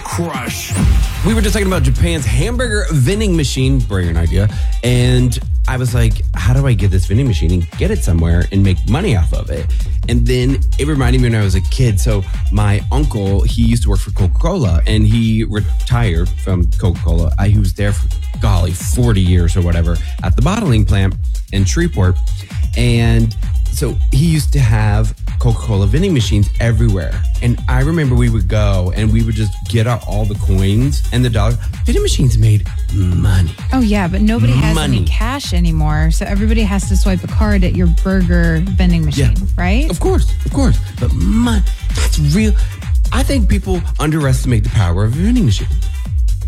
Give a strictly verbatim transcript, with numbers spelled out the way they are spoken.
crush. We were just talking about Japan's hamburger vending machine, brilliant idea. And I was like, how do I get this vending machine and get it somewhere and make money off of it? And then it reminded me when I was a kid. So my uncle, he used to work for Coca-Cola and he retired from Coca-Cola. I, he was there for, golly, forty years or whatever at the bottling plant in Shreveport. And so he used to have Coca-Cola vending machines everywhere. And I remember we would go and we would just get out all the coins and the dollars. Vending machines made money. Oh, yeah, but nobody has Money. any cash anymore. So everybody has to swipe a card at your burger vending machine, Yeah. right? Of course, of course. But money, that's real. I think people underestimate the power of a vending machine.